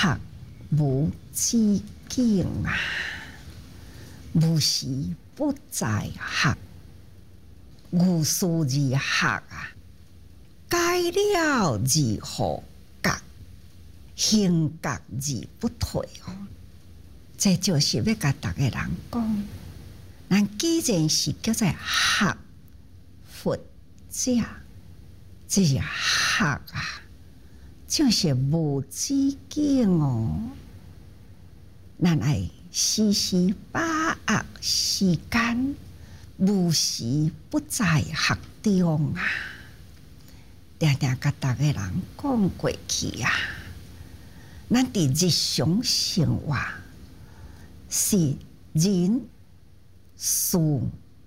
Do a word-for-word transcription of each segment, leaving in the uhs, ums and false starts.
学无止境啊，无时不在学，无事而学啊，改了而何觉，行觉而不退哦。这就是要甲大家人讲，咱既然是叫做学佛者，这是学啊，就是无止境哦。咱爱时时把握时间，无时不在学中啊。常常甲大家人讲过去啊，咱伫日常生活是人事物，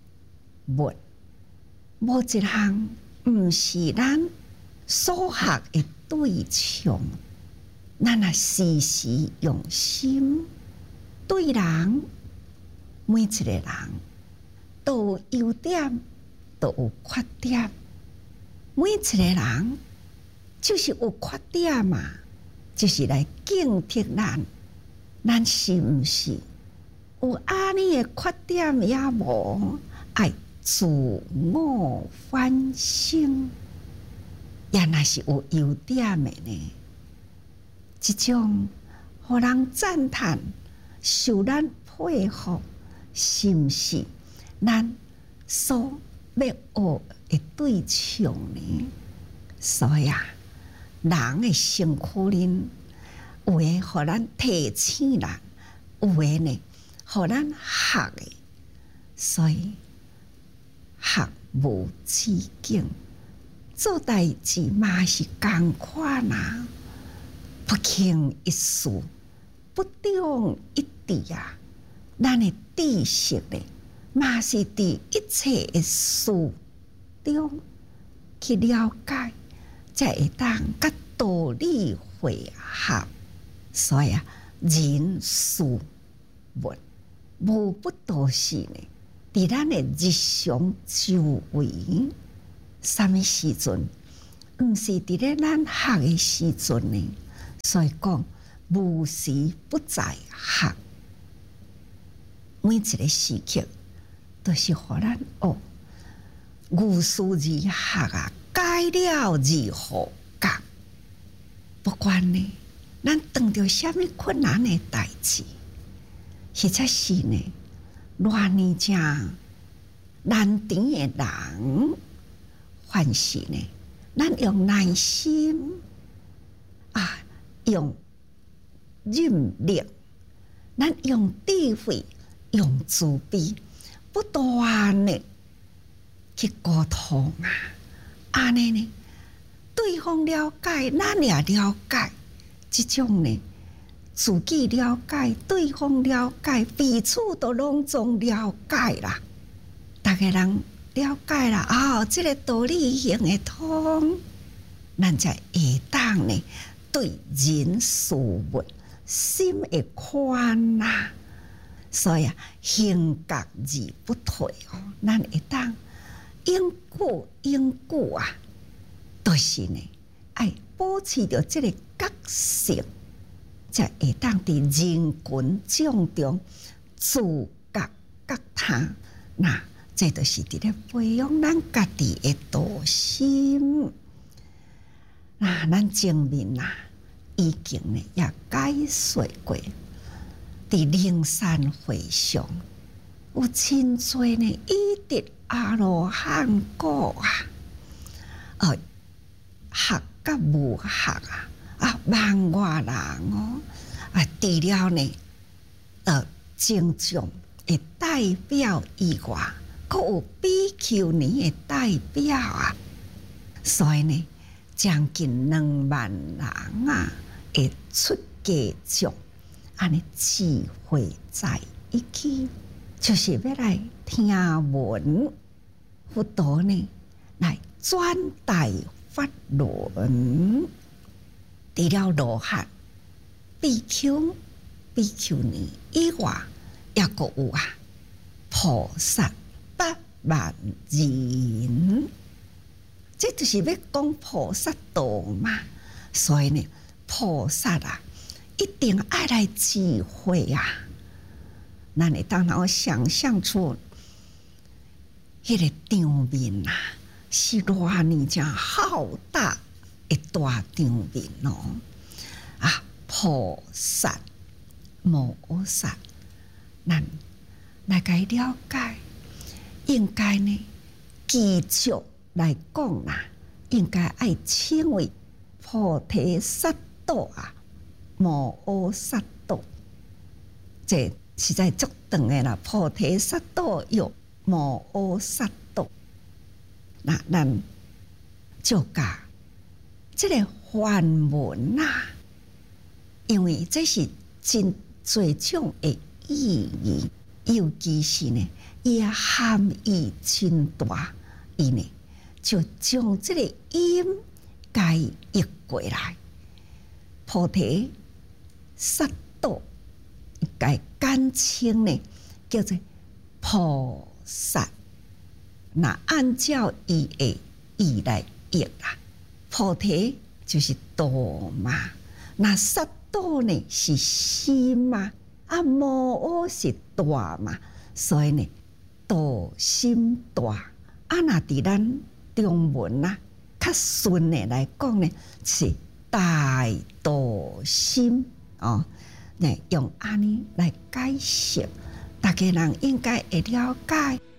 无一项毋是咱所学的对象。咱啊时时用心对人，每一个人都有优点，都有缺点。每一个人就是有缺点嘛，就是来警惕咱，咱是毋是有安尼的缺点也无，爱自我反省。原来是有优点的呢，这种互人赞叹、受咱佩服，是毋是咱所要学的对象呢？所以啊，人的身躯呢，有诶互咱提醒咱，有诶呢互咱学的，所以学无止境。做代志嘛是共款啊，不轻一事，不重一智啊。咱的知识呢，嘛是伫一切的事中去了解，才会当甲道理汇合。所以啊，人事物无不都是呢，伫咱的日常周围。什么时阵，毋是伫咧咱学的时阵呢？所以讲，无时不在学。每一个时刻，都是互咱学。无事而学啊，改了而何觉？不管呢，咱碰到什么困难的代志，或者是呢，偌呢正难填的人。凡是呢，咱用耐心啊，用忍力，咱用智慧，用慈悲，不断的去沟通啊，安尼呢，对方了解，咱也了解，这种呢，自己了解，对方了解，彼此都拢总了解啦，大家人。了解啦，哦，这个道理行会通，咱才会当呢对人事物心会宽呐。所以啊，行觉而不退哦，咱会当永久永久啊，都是呢爱保持着这个觉性，才会当伫人群众中自觉觉他那。这就是伫咧培养咱家己的道心。啊，咱前面啊已经呢也解说过，伫灵山会上有真多呢依直阿罗汉果啊，呃，学甲无学啊，啊万外人哦，啊除了呢，呃，正常的代表以外。佫有比丘尼的代表啊，所以呢，将近两万人啊，会出家众，安尼聚会在一起，就是要来听闻佛陀呢，来转达法轮。除了罗汉、比丘、比丘尼以外，也佫有啊菩萨。八万人，这就是要讲菩萨道嘛。所以呢，菩萨啊， 一定爱来智慧啊！咱会当然想象出迄个场面啊，是偌尼正浩大一大场面哦！啊，菩萨、摩萨，咱来该了解，应该呢，继续来讲啦，应该爱称为菩提萨埵啊。摩萨埵，这实在足长的啦。菩提萨埵有摩萨埵，那咱就甲这个梵文啊，因为这是真多种的意义，尤其是呢，伊的含义真大，伊呢就将这个音改译过来，菩提萨埵，该简称呢叫做菩萨。那按照伊的意来译啦，菩提就是道嘛，那萨埵呢是心嘛，啊摩是大嘛，所以呢道心大。啊，那伫咱中文啊，较顺的来讲呢，是大道心。哦，来用安尼来解释，大家人应该会了解。